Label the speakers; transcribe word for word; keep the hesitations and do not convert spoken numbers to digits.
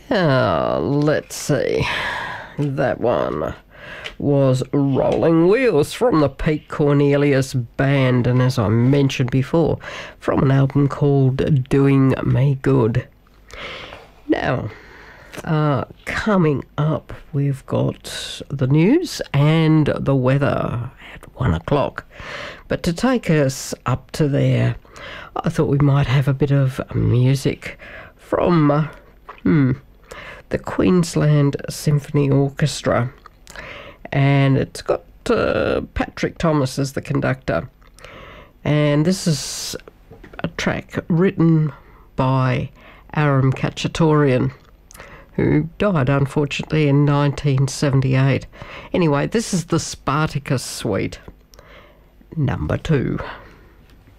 Speaker 1: Uh, let's see. That one was Rolling Wheels from the Pete Cornelius Band, and as I mentioned before, from an album called Doing Me Good. Now, uh, coming up, we've got the news and the weather at one o'clock. But to take us up to there, I thought we might have a bit of music from uh, hmm, the Queensland Symphony Orchestra. And it's got uh, Patrick Thomas as the conductor. And this is a track written by Aram Khachaturian, who died unfortunately in nineteen seventy-eight. Anyway, this is the Spartacus Suite, number two.